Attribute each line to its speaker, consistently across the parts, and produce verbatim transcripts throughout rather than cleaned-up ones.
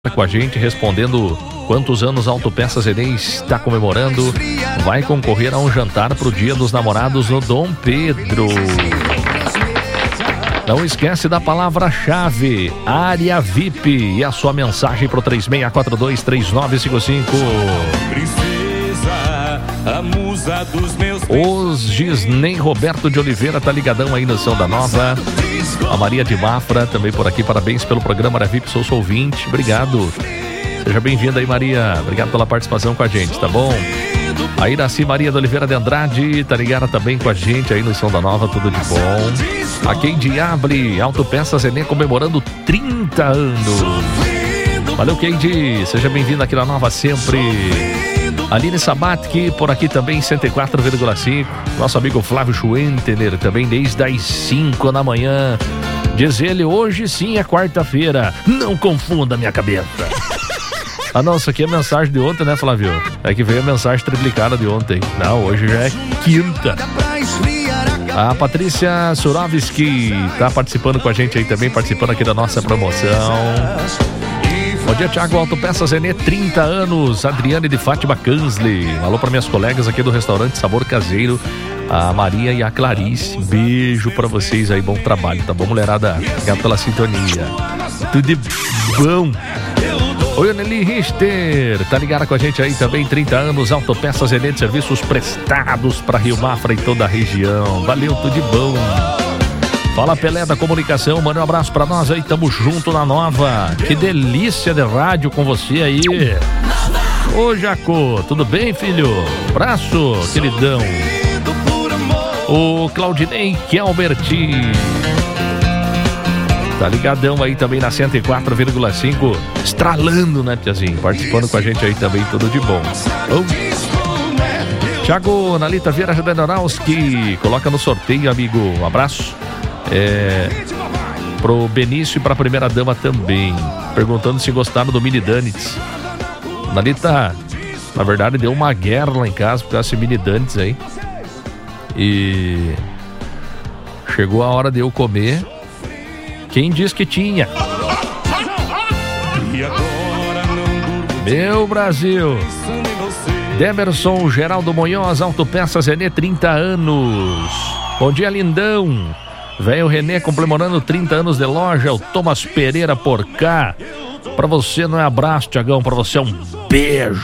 Speaker 1: com a gente, respondendo quantos anos a Autopeças Renê está comemorando, vai concorrer a um jantar para o Dia dos Namorados no Dom Pedro. Não esquece da palavra-chave, área V I P, e a sua mensagem para o três seis quatro dois, três nove cinco cinco.
Speaker 2: Princesa, a musa dos meus...
Speaker 1: Os Gisnei Roberto de Oliveira tá ligadão aí no São da Nova. A Maria de Mafra também por aqui, parabéns pelo programa Área V I P, sou seu ouvinte, obrigado. Seja bem-vinda aí, Maria, obrigado pela participação com a gente, tá bom? A Iraci Maria de Oliveira de Andrade tá ligada também com a gente aí no São da Nova, tudo de bom. A Quem Diable, Autopeças Renê comemorando trinta anos. Valeu, Kendi, seja bem-vindo aqui na Nova sempre. Aline Sabatki por aqui também, cento e quatro vírgula cinco. Nosso amigo Flávio Schwentener também desde as cinco da manhã. Diz ele, hoje sim é quarta-feira, não confunda minha cabeça. Ah não, isso aqui é a mensagem de ontem, né, Flávio? É que veio a mensagem triplicada de ontem. Não, hoje já é quinta. A Patrícia Surovski tá participando com a gente aí também, participando aqui da nossa promoção. Bom dia, Thiago, Autopeças Renê, trinta anos, Adriane de Fátima Kansley. Alô para minhas colegas aqui do restaurante Sabor Caseiro, a Maria e a Clarice. Beijo para vocês aí, bom trabalho, tá bom, mulherada? Obrigado pela sintonia. Tudo de bom. Oi, Nelly Richter, tá ligada com a gente aí também, trinta anos, Autopeças Renê de serviços prestados para Rio Mafra e toda a região. Valeu, tudo de bom. Fala, Pelé da Comunicação, manda um abraço pra nós aí, tamo junto na Nova. Que delícia de rádio com você aí. Ô, Jacô, tudo bem, filho? Abraço, queridão. O Claudinei Kelberti tá ligadão aí também na cento e quatro vírgula cinco, estralando, né, Tiazinho? Participando com a gente aí também, tudo de bom. Oh. Thiago Nalita Vieira Judenorowski, coloca no sorteio, amigo. Um abraço. É, pro Benício e pra primeira dama também, perguntando se gostaram do Mini Donuts. Nalita, na verdade deu uma guerra lá em casa por causa desse Mini Donuts aí. E chegou a hora de eu comer. Quem disse que tinha? Meu Brasil. Demerson Geraldo Monhoz, Autopeças Renê, trinta anos. Bom dia, lindão. Velho Renê comemorando trinta anos de loja, o Thomas Pereira por cá. Pra você não é abraço, Tiagão, pra você é um beijo.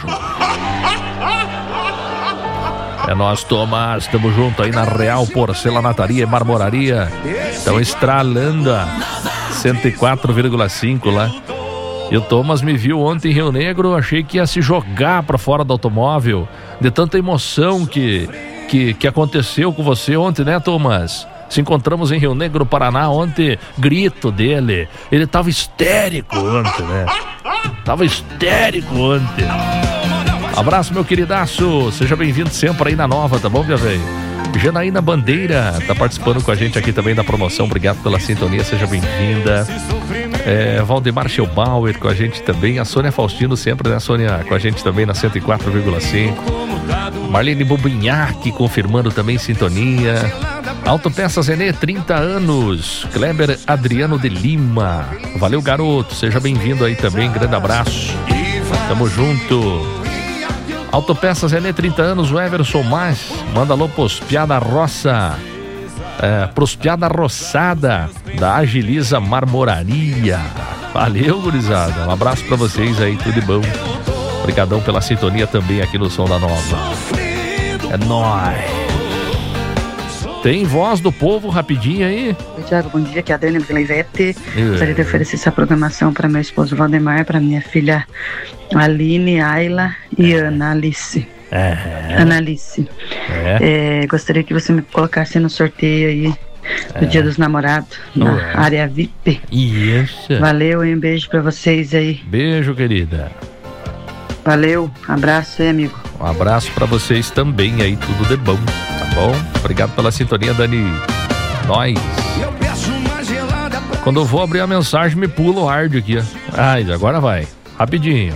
Speaker 1: É nós, Thomas, estamos junto aí na Real Porcelanataria e Marmoraria. Estão estralando a cento e quatro vírgula cinco lá. E o Thomas me viu ontem em Rio Negro, achei que ia se jogar pra fora do automóvel, de tanta emoção que, que, que aconteceu com você ontem, né, Thomas? Se encontramos em Rio Negro, Paraná, ontem, grito dele. Ele tava histérico ontem, né? Tava histérico ontem. Abraço, meu queridaço. Seja bem-vindo sempre aí na Nova, tá bom, minha velho? Janaína Bandeira tá participando com a gente aqui também da promoção. Obrigado pela sintonia, seja bem-vinda. É, Valdemar Schellbauer com a gente também. A Sônia Faustino sempre, né, Sônia? Com a gente também na cento e quatro vírgula cinco. Marlene Bubinhac confirmando também sintonia. Autopeças Renê, trinta anos. Kleber Adriano de Lima. Valeu, garoto. Seja bem-vindo aí também. Grande abraço. Tamo junto. Autopeças Renê, trinta anos. O Everson Mais. Manda alô pros Piada Roça. É, pros Piada Roçada da Agiliza Marmoraria. Valeu, gurizada. Um abraço pra vocês aí. Tudo de bom. Obrigadão pela sintonia também aqui no Som da Nova. É nóis. Tem voz do povo rapidinho aí?
Speaker 3: Oi, Thiago, bom dia, aqui é a Dani Gleivete. Gostaria de oferecer essa programação para meu esposo Valdemar, para minha filha Aline, Ayla e Ana Alice.
Speaker 1: É.
Speaker 3: Ana Alice. É. É, gostaria que você me colocasse no sorteio aí do é. Dia dos Namorados, na Ué. área V I P.
Speaker 1: Isso.
Speaker 3: Valeu e um beijo para vocês aí.
Speaker 1: Beijo, querida.
Speaker 3: Valeu, abraço aí, amigo.
Speaker 1: Um abraço pra vocês também aí, tudo de bom, tá bom? Obrigado pela sintonia, Dani. Nós. Quando eu vou abrir a mensagem, me pula o hard aqui, ó. Ai, agora vai, rapidinho.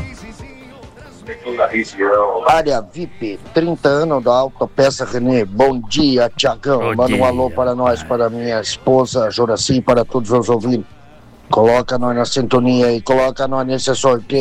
Speaker 4: Área V I P, trinta anos da Autopeça Renê. Bom dia, Tiagão. Manda um alô para nós, para minha esposa Joraci e para todos os ouvintes. Coloca nós na sintonia e coloca nós nesse sorteio.